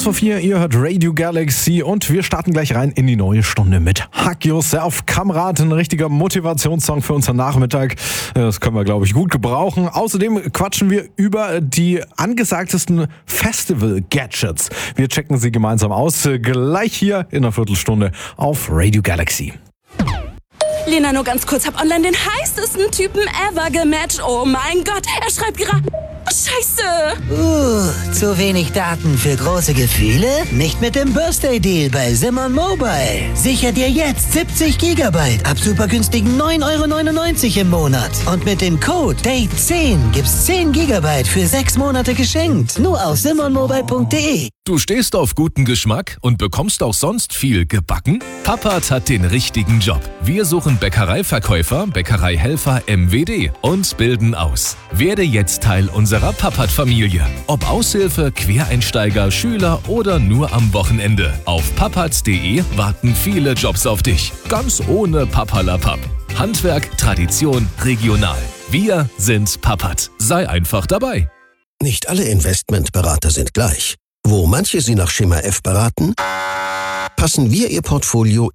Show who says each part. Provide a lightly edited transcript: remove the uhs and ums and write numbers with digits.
Speaker 1: vor 4, ihr hört Radio Galaxy und wir starten gleich rein in die neue Stunde mit Hug Yourself. Kamerad, ein richtiger Motivationssong für unseren Nachmittag. Das können wir, glaube ich, gut gebrauchen. Außerdem quatschen wir über die angesagtesten Festival-Gadgets. Wir checken sie gemeinsam aus, gleich hier in einer Viertelstunde auf Radio Galaxy.
Speaker 2: Lena, nur ganz kurz, hab online den heißesten Typen ever gematcht. Oh mein Gott, er schreibt gerade... Scheiße!
Speaker 3: Zu wenig Daten für große Gefühle? Nicht mit dem Birthday Deal bei Simon Mobile. Sicher dir jetzt 70 GB ab super günstigen 9,99 € im Monat. Und mit dem Code DATE10 gibt's 10 GB für 6 Monate geschenkt. Nur auf simonmobile.de.
Speaker 4: Du stehst auf guten Geschmack und bekommst auch sonst viel gebacken? Pappat hat den richtigen Job. Wir suchen Bäckereiverkäufer, Bäckereihelfer MWD und bilden aus. Werde jetzt Teil unserer Pappat-Familie. Ob Aushilfe, Quereinsteiger, Schüler oder nur am Wochenende. Auf pappats.de warten viele Jobs auf dich. Ganz ohne Papperlapapp. Handwerk, Tradition, regional. Wir sind Pappat. Sei einfach dabei.
Speaker 5: Nicht alle Investmentberater sind gleich. Wo manche Sie nach Schema F beraten, passen wir Ihr Portfolio